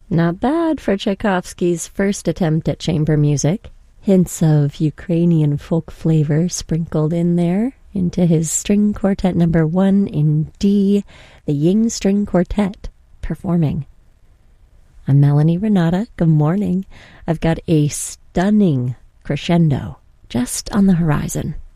Not bad for Tchaikovsky's first attempt at chamber music. Hints of Ukrainian folk flavor sprinkled in there into his string quartet number 1 in D, the Ying String Quartet, performing. I'm Melanie Renata. Good morning. I've got a stunning crescendo just on the horizon.